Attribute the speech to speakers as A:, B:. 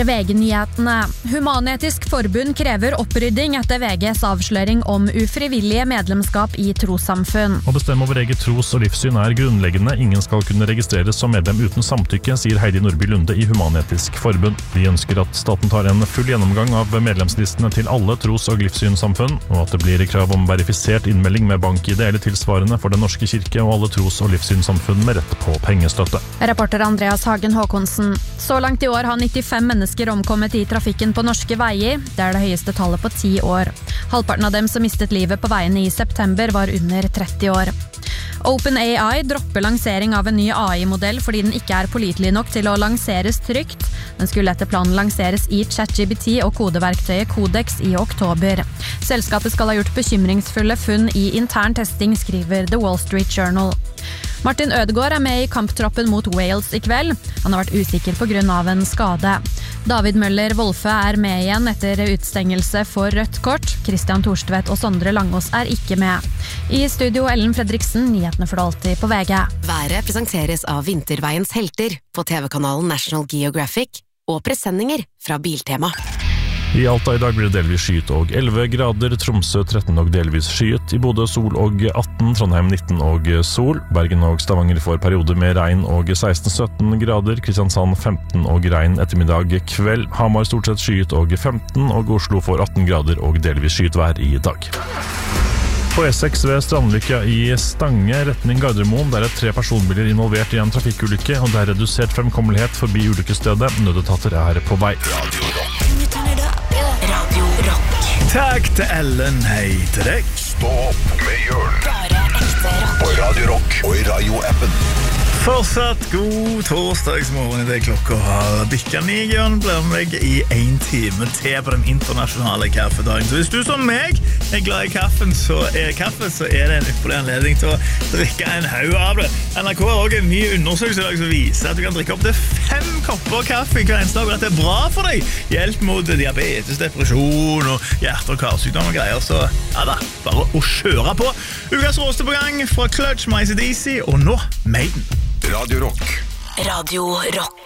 A: VG-nyhetene. Human-Etisk Forbund krever opprydding etter VGs avsløring om ufrivillige medlemskap i trossamfunn.
B: Å bestemme over eget tros- og livssyn grunnleggende. Ingen skal kunne registreres som medlem uten samtykke, sier Heidi Nordby Lunde i Human-Etisk Forbund. De ønsker at staten tar en full gjennomgang av medlemslistene til alle tros- og livssynssamfunn, og at det blir krav om verifisert innmelding med bank-ID eller tilsvarende for Den norske kirke og alle tros- og livssynssamfunn med rett på pengestøtte.
A: Reporter Andreas Hagen Håkonsen. Så langt i år har 95 mennesker omkommet i trafikken på norske veier. Det det høyeste tallet på 10 år. Halvparten av dem som mistet livet på veiene i september var under 30 år. OpenAI dropper lansering av en ny AI-modell fordi den ikke pålitelig nok til å lanseres trygt. Den skulle etter planen lanseres i ChatGPT og kodeverktøyet Codex i oktober. Selskapet skal ha gjort bekymringsfulle funn i intern testing, skriver The Wall Street Journal. Martin Ødegaard med i kamptroppen mot Wales i kveld. Han har vært usikker på grunn av en skade. David Møller Wolfe med igjen etter utstengelse for rødt kort. Christian Thorstvedt og Sondre Langås ikke med. I studio Ellen Fredriksen, nyhetene for det alltid på VG.
C: Været presenteres av Vinterveiens helter på TV-kanalen National Geographic og presenninger fra Biltema.
B: I Alta i dag blir det delvis skyet og 11 grader, Tromsø 13 og delvis skyet, i Bodø sol og 18, Trondheim 19 og sol, Bergen og Stavanger får perioder med regn og 16-17 grader, Kristiansand 15 og regn ettermiddag kveld, Hamar stort sett skyet og 15, og Oslo får 18 grader og delvis skyet vær i dag. På E6 ved Strandlykka i Stange, retning Gardermoen, der 3 personbiler involvert i en trafikkulykke, og det redusert fremkommelighet forbi ulykkesstedet. Nødetater på vei.
D: Radio Rock.
E: Takk til Ellen, hei til deg.
D: Stå opp med Jørn. Bare ekte rock. På Radio Rock og i radioappen.
E: Fortsatt god torsdagsmorgen i det klokka har bikket 9. Jørn blir med deg i 1 time til på den internasjonale kaffedagen. Så hvis du som meg glad i kaffen, så kaffe, så det en ypperlig anledning til å drikke en haug av det. NRK har også en ny undersøkelse i dag som viser at du kan drikke opp til 5 kopper kaffe hver eneste dag, og at det bra for deg. Hjelp mot diabetes, depresjon og hjerte- og karsykdom og greier, så ja da, bare å kjøre på. Ukas råste på gang fra Clutch, AC/DC og nå Maiden.
D: Radio Rock.
C: Radio Rock.